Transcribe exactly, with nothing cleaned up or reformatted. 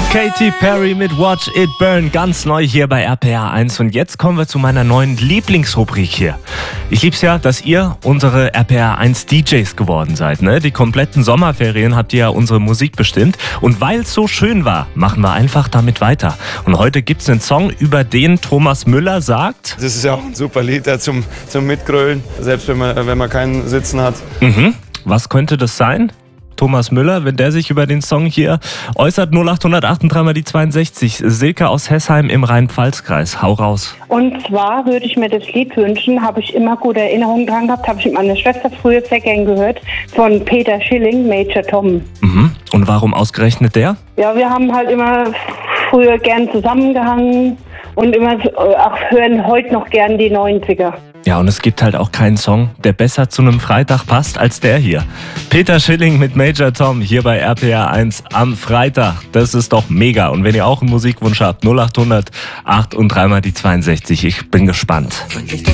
Katy Perry mit Watch It Burn, ganz neu hier bei R P R eins. Und jetzt kommen wir zu meiner neuen Lieblingsrubrik hier. Ich lieb's ja, dass ihr unsere R P R eins D Js geworden seid. Ne? Die kompletten Sommerferien habt ihr ja unsere Musik bestimmt. Und weil es so schön war, machen wir einfach damit weiter. Und heute gibt's einen Song, über den Thomas Müller sagt... Das ist ja auch ein super Lied ja, zum, zum Mitgrölen, selbst wenn man, wenn man keinen Sitzen hat. Mhm. Was könnte das sein? Thomas Müller, wenn der sich über den Song hier äußert, null acht acht acht drei mal die zweiundsechzig. Silke aus Hessheim im Rhein-Pfalz-Kreis. Hau raus. Und zwar würde ich mir das Lied wünschen, habe ich immer gute Erinnerungen dran gehabt, habe ich mit meiner Schwester früher sehr gern gehört, von Peter Schilling, Major Tom. Mhm. Und warum ausgerechnet der? Ja, wir haben halt immer früher gern zusammengehangen und immer auch hören heute noch gern die neunziger. Ja, und es gibt halt auch keinen Song, der besser zu einem Freitag passt als der hier. Peter Schilling mit Major Tom hier bei R P R eins am Freitag. Das ist doch mega. Und wenn ihr auch einen Musikwunsch habt, null acht acht acht und drei mal die zweiundsechzig. Ich bin gespannt.